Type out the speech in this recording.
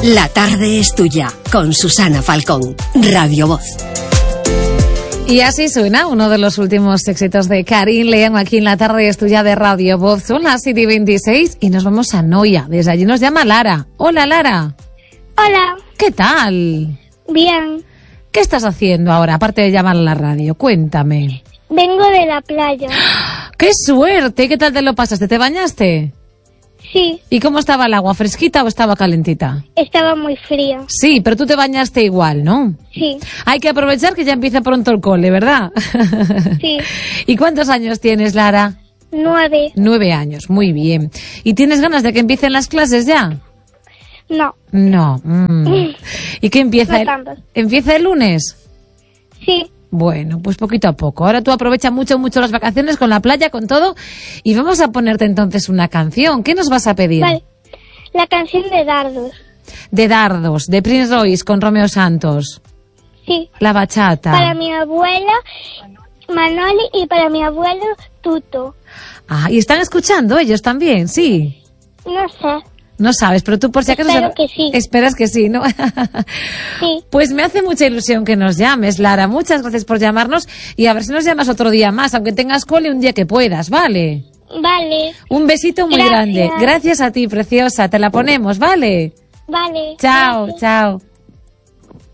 La tarde es tuya, con Susana Falcón, Radio Voz. Y así suena uno de los últimos éxitos de Karin León aquí en La tarde es tuya de Radio Voz. Son las 7:26 y nos vamos a Noia. Desde allí nos llama Lara. Hola, Lara. Hola. ¿Qué tal? Bien. ¿Qué estás haciendo ahora, aparte de llamar a la radio? Cuéntame. Vengo de la playa. ¡Qué suerte! ¿Qué tal te lo pasaste? ¿Te bañaste? Sí. ¿Y cómo estaba el agua? ¿Fresquita o estaba calentita? Estaba muy fría. Sí, pero tú te bañaste igual, ¿no? Sí. Hay que aprovechar que ya empieza pronto el cole, ¿verdad? Sí. ¿Y cuántos años tienes, Lara? 9. 9 años, muy bien. ¿Y tienes ganas de que empiecen las clases ya? No. No. ¿Y qué empieza? No tanto. ¿Empieza el lunes? Sí. Bueno, pues poquito a poco. Ahora tú aprovecha mucho las vacaciones con la playa, con todo. Y vamos a ponerte entonces una canción. ¿Qué nos vas a pedir? Vale. La canción de Dardos. De Dardos, de Prince Royce con Romeo Santos. Sí. La bachata. Para mi abuela Manoli y para mi abuelo Tuto. Ah, ¿y están escuchando ellos también? Sí. No sé. No sabes, pero tú por si acaso... Espero que sí. Esperas que sí, ¿no? Sí. Pues me hace mucha ilusión que nos llames, Lara. Muchas gracias por llamarnos y a ver si nos llamas otro día más, aunque tengas cole un día que puedas, ¿vale? Vale. Un besito muy grande. Gracias a ti, preciosa. Te la ponemos, ¿vale? Vale. Chao, Gracias. chao.